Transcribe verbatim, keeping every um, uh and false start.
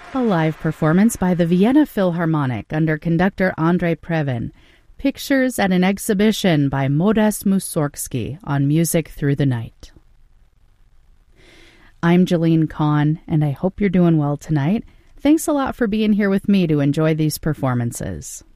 A live performance by the Vienna Philharmonic under conductor Andrei Previn. Pictures at an exhibition by Modest Mussorgsky on Music Through the Night. I'm Jeline Kahn, and I hope you're doing well tonight. Thanks a lot for being here with me to enjoy these performances.